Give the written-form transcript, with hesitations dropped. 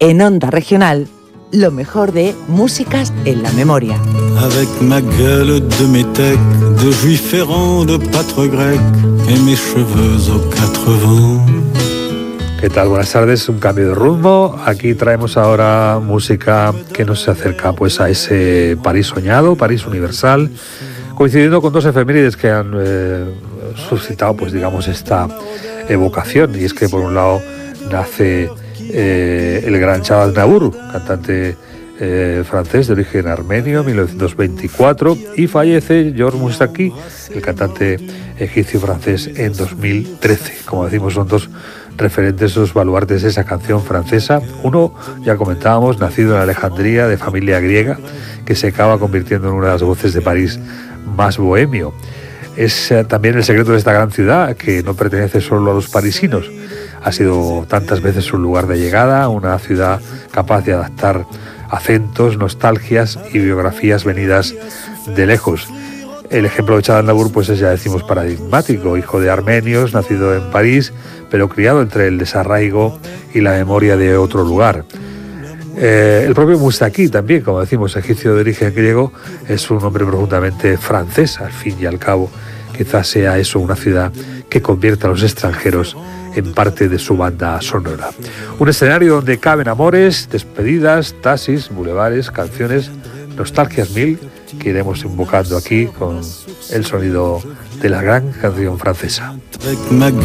En Onda Regional, lo mejor de Músicas en la Memoria. Avec ma gueule de métèque, de juif errant, de pâtre grec, et mes cheveux aux quatre vents. ¿Qué tal? Buenas tardes, un cambio de rumbo. Aquí traemos ahora música que nos acerca pues a ese París soñado, París universal, coincidiendo con dos efemérides que han suscitado pues digamos esta evocación. Y es que por un lado nace el gran Charles Aznavour, cantante francés de origen armenio, en 1924, y fallece Georges Moustaki, el cantante egipcio-francés, en 2013. Como decimos, son dos referentes, dos baluartes de esa canción francesa. Uno, ya comentábamos, nacido en Alejandría, de familia griega, que se acaba convirtiendo en una de las voces de París más bohemio. Es también el secreto de esta gran ciudad, que no pertenece solo a los parisinos. Ha sido tantas veces un lugar de llegada, una ciudad capaz de adaptar acentos, nostalgias y biografías venidas de lejos. El ejemplo de Charles Aznavour pues es, ya decimos, paradigmático, hijo de armenios, nacido en París, pero criado entre el desarraigo y la memoria de otro lugar. El propio Moustaki también, como decimos, egipcio de origen griego, es un hombre profundamente francés, al fin y al cabo. Quizás sea eso una ciudad que convierta a los extranjeros en parte de su banda sonora. Un escenario donde caben amores, despedidas, taxis, bulevares, canciones, nostalgias mil, que iremos invocando aquí con el sonido de la gran canción francesa.